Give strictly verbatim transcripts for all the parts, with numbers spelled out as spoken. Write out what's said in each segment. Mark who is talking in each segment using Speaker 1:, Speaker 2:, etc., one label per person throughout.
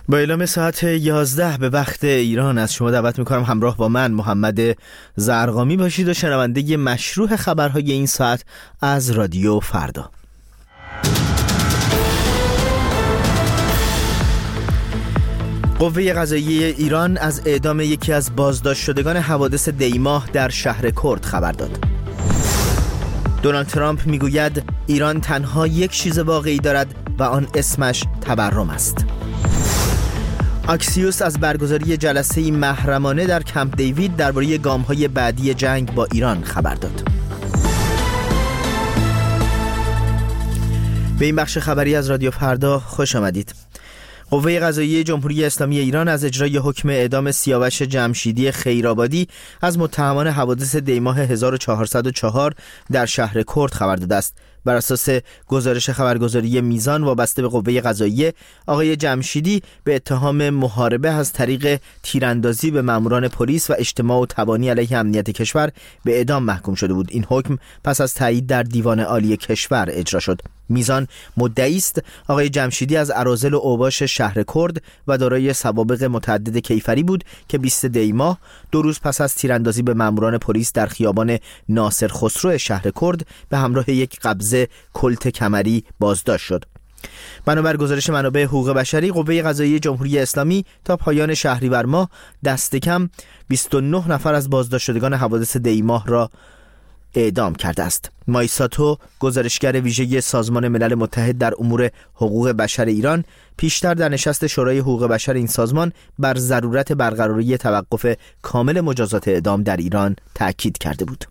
Speaker 1: با اعلام ساعت یازده به وقت ایران از شما دعوت میکنم همراه با من محمد زرقامی باشید و شنونده مشروع خبرهای این ساعت از رادیو فردا. قوه قضاییه ایران از اعدام یکی از بازداشت شدگان حوادث دیماه در شهر کرد خبر داد. دونالد ترامپ میگوید ایران تنها یک چیز واقعی دارد و آن اسمش تورم است. اکسیوس از برگزاری جلسه‌ای محرمانه در کمپ دیوید درباره گام‌های بعدی جنگ با ایران خبر داد. به این بخش خبری از رادیو فردا خوش آمدید. قوه قضاییه جمهوری اسلامی ایران از اجرای حکم اعدام سیاوش جمشیدی خیرآبادی از متهمان حوادث دیماه هزار و چهارصد و چهار در شهر کرد خبر داده است. بر اساس گزارش خبرگزاری میزان وابسته به قوه قضاییه، آقای جمشیدی به اتهام محاربه از طریق تیراندازی به ماموران پلیس و اجتماع و تبانی علیه امنیت کشور به اعدام محکوم شده بود. این حکم پس از تایید در دیوان عالی کشور اجرا شد. میزان مدعی است آقای جمشیدی از اراذل و اوباش شهر کرد و دارای سوابق متعدد کیفری بود که بیست دی ماه دو روز پس از تیراندازی به ماموران پلیس در خیابان ناصر خسرو شهر کرد به همراه یک قبضه کلت کمری بازداشت شد. بنابر گزارش منابع حقوق بشری، قوه قضاییه جمهوری اسلامی تا پایان شهریور ماه دست کم بیست و نه نفر از بازداشت شدگان حوادث دی ماه را اعدام کرده است. مایساتو، گزارشگر ویژه سازمان ملل متحد در امور حقوق بشر ایران، پیشتر در نشست شورای حقوق بشر این سازمان بر ضرورت برقراری توقف کامل مجازات اعدام در ایران تأکید کرده بود.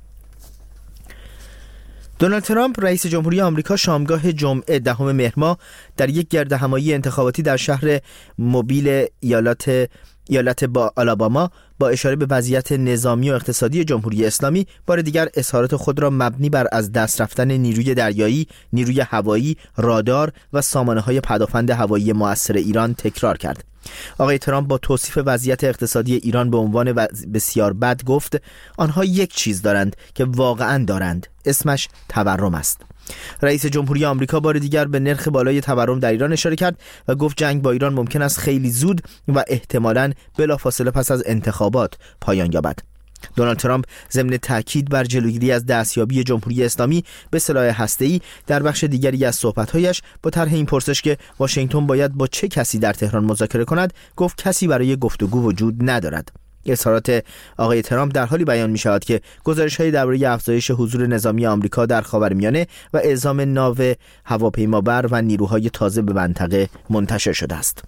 Speaker 1: دونالد ترامپ رئیس جمهوری آمریکا شامگاه جمعه دهم مهر ماه در یک گردهمایی انتخاباتی در شهر موبیل ایالات ایالت با آلاباما با اشاره به وضعیت نظامی و اقتصادی جمهوری اسلامی بار دیگر اظهارات خود را مبنی بر از دست رفتن نیروی دریایی، نیروی هوایی، رادار و سامانه‌های پدافند هوایی مؤثر ایران تکرار کرد. آقای ترامپ با توصیف وضعیت اقتصادی ایران به عنوان بسیار بد گفت آنها یک چیز دارند که واقعاً دارند، اسمش تورم است. رئیس جمهوری آمریکا بار دیگر به نرخ بالای تورم در ایران اشاره کرد و گفت جنگ با ایران ممکن است خیلی زود و احتمالاً بلافاصله پس از انتخابات پایان یابد. دونالد ترامپ ضمن تاکید بر جلوگیری از دستیابی جمهوری اسلامی به سلاح هسته‌ای در بخش دیگری از صحبت‌هایش با طرح این پرسش که واشنگتن باید با چه کسی در تهران مذاکره کند، گفت کسی برای گفتگو وجود ندارد. اظهارات آقای ترامپ در حالی بیان می شود که گزارش‌های درباره افزایش حضور نظامی آمریکا در خاورمیانه و اعزام ناو هواپیمابر و نیروهای تازه به منطقه منتشر شده است.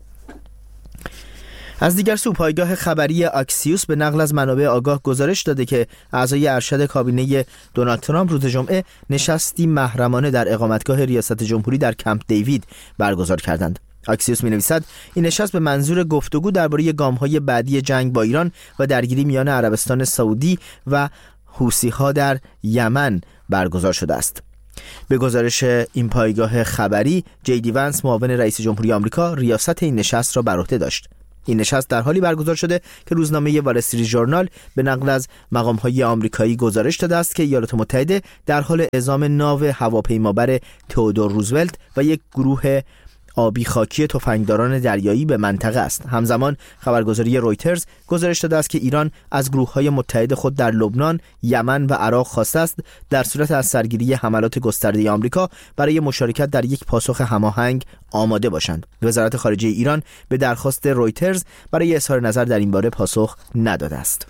Speaker 1: از دیگر سو، پایگاه خبری اکسیوس به نقل از منابع آگاه گزارش داده که اعضای ارشد کابینه دونالد ترامپ روز جمعه نشستی محرمانه در اقامتگاه ریاست جمهوری در کمپ دیوید برگزار کردند. اکسیوس می‌نویسد این نشست به منظور گفتگو درباره گام‌های بعدی جنگ با ایران و درگیری میان عربستان سعودی و حوثی‌ها در یمن برگزار شده است. به گزارش این پایگاه خبری، جی دی ونس معاون رئیس جمهوری آمریکا ریاست این نشست را بر عهده داشت. این نشست در حالی برگزار شده که روزنامه وال استریت ژورنال به نقل از مقام‌های آمریکایی گزارش داده است که ایالات متحده در حال اعزام ناو هواپیمابر تئودور روزولت و یک گروه آبی خاکی تفنگداران دریایی به منطقه است. همزمان خبرگزاری رویترز گزارش داده است که ایران از گروه‌های متحد خود در لبنان، یمن و عراق خواسته است در صورت از سرگیری حملات گسترده آمریکا برای مشارکت در یک پاسخ هماهنگ آماده باشند. وزارت خارجه ایران به درخواست رویترز برای اظهار نظر در این باره پاسخ نداده است.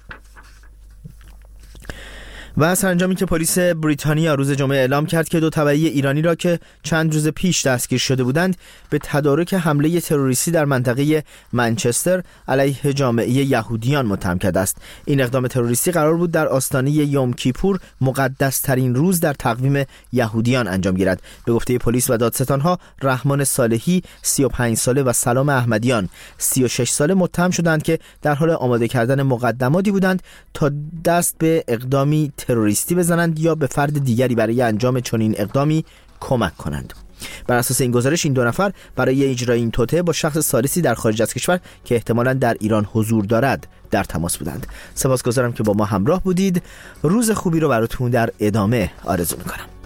Speaker 1: و سرانجامی که پلیس بریتانیا روز جمعه اعلام کرد که دو تبعی ایرانی را که چند روز پیش دستگیر شده بودند به تدارک حمله تروریستی در منطقه منچستر علیه جامعه یهودیان متهم کرده است. این اقدام تروریستی قرار بود در آستانه یوم کیپور، مقدس ترین روز در تقویم یهودیان، انجام گیرد. به گفته پلیس و دادستانها، رحمان صالحی سی و پنج ساله و سلام احمدیان سی و شش ساله متهم شدند که در حال آماده کردن مقدماتی بودند تا دست به اقدامی تروریستی بزنند یا به فرد دیگری برای انجام چنین اقدامی کمک کنند. بر اساس این گزارش این دو نفر برای اجرای این توطئه با شخص ثالثی در خارج از کشور که احتمالاً در ایران حضور دارد در تماس بودند. سپاسگزارم که با ما همراه بودید. روز خوبی رو براتون در ادامه آرزو می‌کنم.